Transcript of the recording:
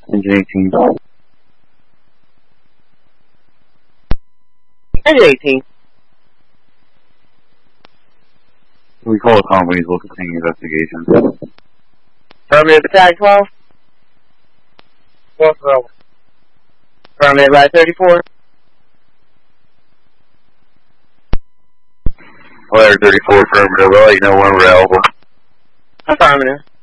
Engine 18. Engine 18. We call the companies will continue investigation. Affirmative, Attack 12. What's up? Affirmative, right 34. Player 34 affirmative, I'll let you know when we're available. Affirmative.